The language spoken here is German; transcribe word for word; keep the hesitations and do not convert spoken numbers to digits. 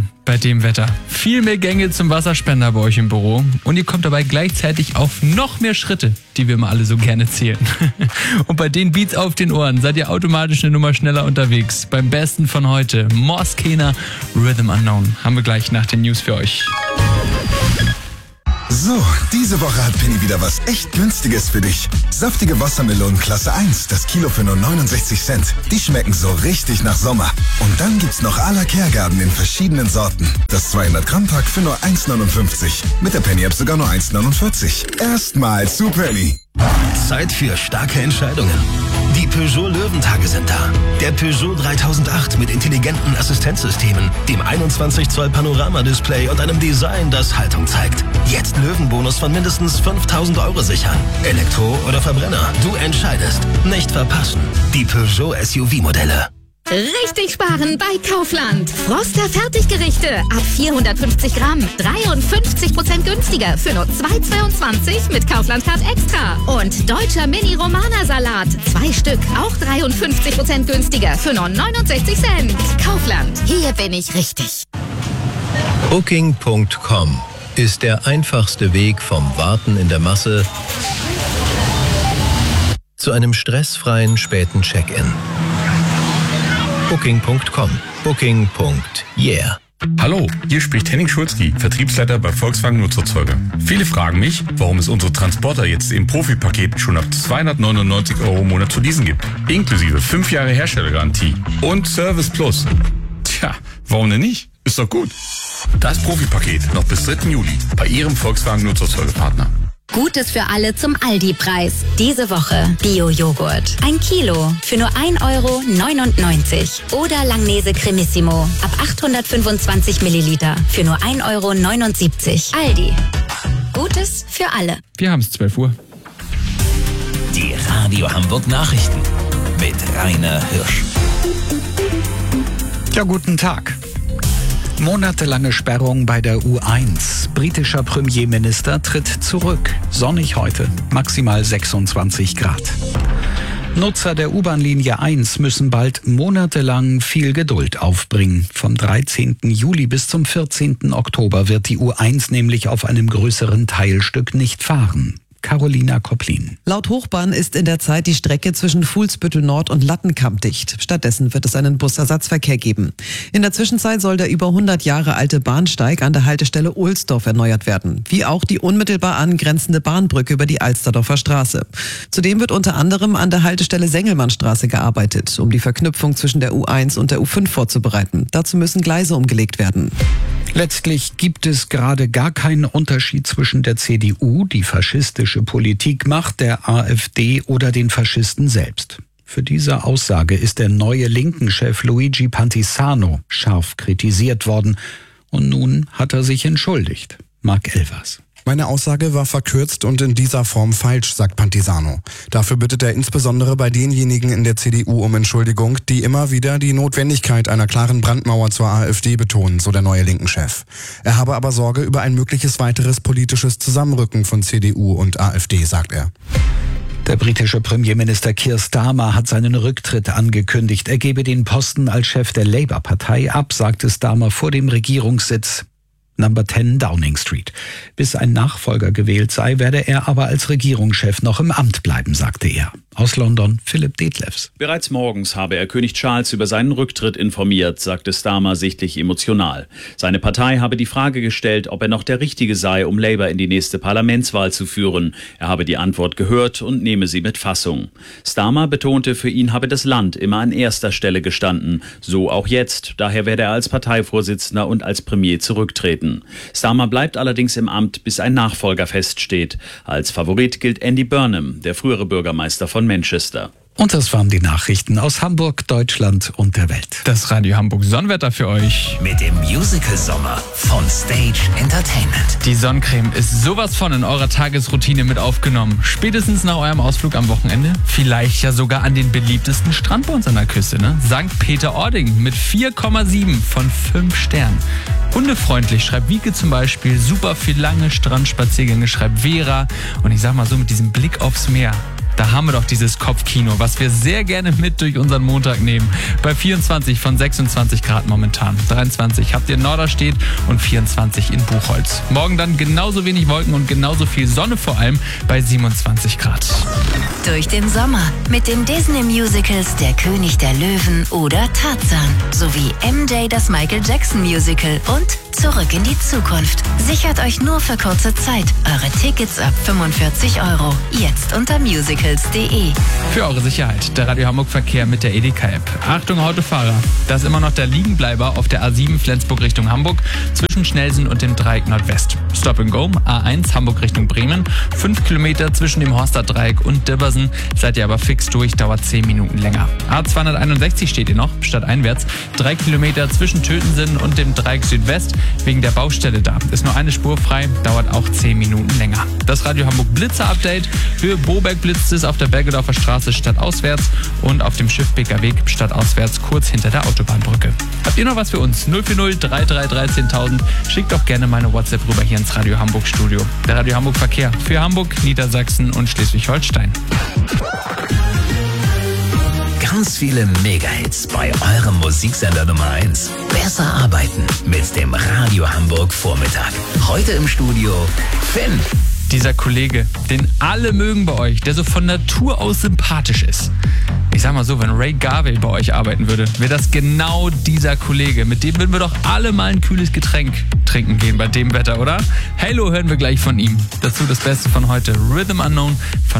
Mann, bei dem Wetter. Viel mehr Gänge zum Wasserspender bei euch im Büro und ihr kommt dabei gleichzeitig auf noch mehr Schritte, die wir mal alle so gerne zählen. Und bei den Beats auf den Ohren seid ihr automatisch eine Nummer schneller unterwegs. Beim besten von heute, Moskena, Rhythm Unknown. Haben wir gleich nach den News für euch. So, diese Woche hat Penny wieder was echt Günstiges für dich. Saftige Wassermelonen Klasse eins, das Kilo für nur neunundsechzig Cent. Die schmecken so richtig nach Sommer. Und dann gibt's noch à la Kergarten in verschiedenen Sorten. Das zweihundert Gramm Pack für nur eins neunundfünfzig. Mit der Penny-App sogar nur eins neunundvierzig. Erstmal zu Penny. Zeit für starke Entscheidungen. Die Peugeot Löwentage sind da. Der Peugeot dreitausendacht mit intelligenten Assistenzsystemen, dem einundzwanzig Zoll Panoramadisplay und einem Design, das Haltung zeigt. Jetzt Löwenbonus von mindestens fünftausend Euro sichern. Elektro oder Verbrenner, du entscheidest. Nicht verpassen. Die Peugeot S U V-Modelle. Richtig sparen bei Kaufland. Froster Fertiggerichte ab vierhundertfünfzig Gramm. dreiundfünfzig Prozent günstiger für nur zwei Euro zweiundzwanzig mit Kaufland Card Extra. Und deutscher Mini-Romana-Salat. Zwei Stück, auch dreiundfünfzig Prozent günstiger für nur neunundsechzig Cent. Kaufland, hier bin ich richtig. Booking Punkt com ist der einfachste Weg vom Warten in der Masse zu einem stressfreien späten Check-in. Booking Punkt com. Booking. Yeah. Hallo, hier spricht Henning Schulzki, Vertriebsleiter bei Volkswagen Nutzerzeuger. Viele fragen mich, warum es unsere Transporter jetzt im Profi-Paket schon ab zweihundertneunundneunzig Euro im Monat zu leasen gibt. Inklusive fünf Jahre Herstellergarantie und Service Plus. Tja, warum denn nicht? Ist doch gut. Das Profi-Paket noch bis dritten Juli bei Ihrem Volkswagen Nutzerzeugerpartner. Gutes für alle zum Aldi-Preis. Diese Woche Bio-Joghurt. Ein Kilo für nur ein Euro neunundneunzig. Oder Langnese Cremissimo ab achthundertfünfundzwanzig Milliliter für nur ein Euro neunundsiebzig. Aldi. Gutes für alle. Wir haben es zwölf Uhr. Die Radio Hamburg Nachrichten mit Rainer Hirsch. Ja, guten Tag. Monatelange Sperrung bei der U eins. Britischer Premierminister tritt zurück. Sonnig heute, maximal sechsundzwanzig Grad. Nutzer der U-Bahn-Linie eins müssen bald monatelang viel Geduld aufbringen. Vom dreizehnten Juli bis zum vierzehnten Oktober wird die U eins nämlich auf einem größeren Teilstück nicht fahren. Carolina Koplin. Laut Hochbahn ist in der Zeit die Strecke zwischen Fuhlsbüttel Nord und Lattenkamp dicht. Stattdessen wird es einen Busersatzverkehr geben. In der Zwischenzeit soll der über hundert Jahre alte Bahnsteig an der Haltestelle Ohlsdorf erneuert werden, wie auch die unmittelbar angrenzende Bahnbrücke über die Alsterdorfer Straße. Zudem wird unter anderem an der Haltestelle Sengelmannstraße gearbeitet, um die Verknüpfung zwischen der U eins und der U fünf vorzubereiten. Dazu müssen Gleise umgelegt werden. Letztlich gibt es gerade gar keinen Unterschied zwischen der C D U, die faschistische Politik macht, der AfD oder den Faschisten selbst. Für diese Aussage ist der neue Linken-Chef Luigi Pantisano scharf kritisiert worden und nun hat er sich entschuldigt. Marc Elvers. Meine Aussage war verkürzt und in dieser Form falsch, sagt Pantisano. Dafür bittet er insbesondere bei denjenigen in der C D U um Entschuldigung, die immer wieder die Notwendigkeit einer klaren Brandmauer zur AfD betonen, so der neue Linken-Chef. Er habe aber Sorge über ein mögliches weiteres politisches Zusammenrücken von C D U und AfD, sagt er. Der britische Premierminister Keir Starmer hat seinen Rücktritt angekündigt. Er gebe den Posten als Chef der Labour-Partei ab, sagte Starmer vor dem Regierungssitz Number zehn Downing Street. Bis ein Nachfolger gewählt sei, werde er aber als Regierungschef noch im Amt bleiben, sagte er. Aus London Philipp Detlefs. Bereits morgens habe er König Charles über seinen Rücktritt informiert, sagte Starmer sichtlich emotional. Seine Partei habe die Frage gestellt, ob er noch der Richtige sei, um Labour in die nächste Parlamentswahl zu führen. Er habe die Antwort gehört und nehme sie mit Fassung. Starmer betonte, für ihn habe das Land immer an erster Stelle gestanden. So auch jetzt. Daher werde er als Parteivorsitzender und als Premier zurücktreten. Starmer bleibt allerdings im Amt, bis ein Nachfolger feststeht. Als Favorit gilt Andy Burnham, der frühere Bürgermeister von Manchester. Und das waren die Nachrichten aus Hamburg, Deutschland und der Welt. Das Radio Hamburg Sonnenwetter für euch. Mit dem Musical-Sommer von Stage Entertainment. Die Sonnencreme ist sowas von in eurer Tagesroutine mit aufgenommen. Spätestens nach eurem Ausflug am Wochenende. Vielleicht ja sogar an den beliebtesten Strand bei uns an der Küste, ne? Sankt Peter-Ording mit vier Komma sieben von fünf Sternen. Hundefreundlich, schreibt Wieke zum Beispiel. Super für lange Strandspaziergänge, schreibt Vera. Und ich sag mal so, mit diesem Blick aufs Meer. Da haben wir doch dieses Kopfkino, was wir sehr gerne mit durch unseren Montag nehmen. Bei vierundzwanzig von sechsundzwanzig Grad momentan. dreiundzwanzig habt ihr in Norderstedt und vierundzwanzig in Buchholz. Morgen dann genauso wenig Wolken und genauso viel Sonne vor allem bei siebenundzwanzig Grad. Durch den Sommer mit den Disney-Musicals Der König der Löwen oder Tarzan sowie M J das Michael Jackson Musical und Zurück in die Zukunft. Sichert euch nur für kurze Zeit eure Tickets ab fünfundvierzig Euro. Jetzt unter musicals punkt de. Für eure Sicherheit, der Radio Hamburg Verkehr mit der Edeka-App. Achtung Autofahrer, da ist immer noch der Liegenbleiber auf der A sieben Flensburg Richtung Hamburg zwischen Schnellsen und dem Dreieck Nordwest. Stop and Go, A eins Hamburg Richtung Bremen, fünf Kilometer zwischen dem Horster Dreieck und Dibbersen. Seid ihr aber fix durch, dauert zehn Minuten länger. A zweihunderteinundsechzig steht ihr noch, stadteinwärts, drei Kilometer zwischen Tötensen und dem Dreieck Südwest. Wegen der Baustelle da. Ist nur eine Spur frei, dauert auch zehn Minuten länger. Das Radio Hamburg Blitzer-Update. Höhe Boberg blitzt es auf der Bergedorfer Straße stadtauswärts und auf dem Schiffbeker Weg stadtauswärts kurz hinter der Autobahnbrücke. Habt ihr noch was für uns? null vier null drei drei drei zehntausend. Schickt doch gerne meine WhatsApp rüber hier ins Radio Hamburg Studio. Der Radio Hamburg Verkehr für Hamburg, Niedersachsen und Schleswig-Holstein. Ganz viele Mega-Hits bei eurem Musiksender Nummer eins. Besser arbeiten mit dem Radio Hamburg Vormittag. Heute im Studio Finn. Dieser Kollege, den alle mögen bei euch, der so von Natur aus sympathisch ist. Ich sag mal so, wenn Ray Garvey bei euch arbeiten würde, wäre das genau dieser Kollege. Mit dem würden wir doch alle mal ein kühles Getränk trinken gehen bei dem Wetter, oder? Halo hören wir gleich von ihm. Dazu das Beste von heute, Rhythm Unknown von